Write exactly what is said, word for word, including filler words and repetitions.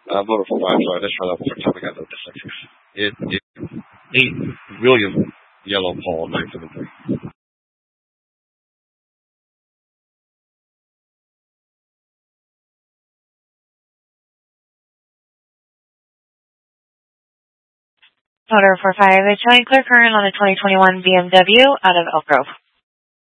Uh, voted for five, so I just shut up for topic I vote the sixes. It, it, eight, William Yellow Paul, nine seven three. Voter for five, Italian Clear Current on a twenty twenty-one B M W out of Elk Grove.